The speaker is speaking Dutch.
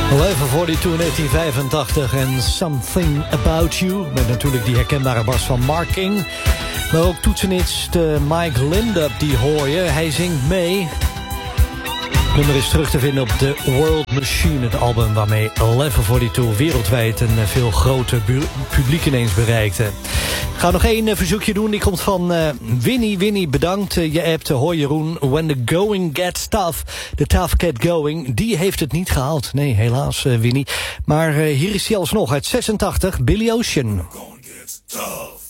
1142 in 1985 en Something About You. Met natuurlijk die herkenbare bas van Mark King. Maar ook toetsenist Mike Lindup, die hoor je. Hij zingt mee. Het nummer is terug te vinden op The World Machine, het album waarmee 1142 wereldwijd een veel groter publiek ineens bereikte. Ik ga nog één verzoekje doen, die komt van Winnie. Winnie, bedankt. Je appt, hoi Jeroen, when the going gets tough, the tough get going. Die heeft het niet gehaald. Nee, helaas Winnie. Maar hier is hij alsnog uit 86, Billy Ocean. Going gets tough.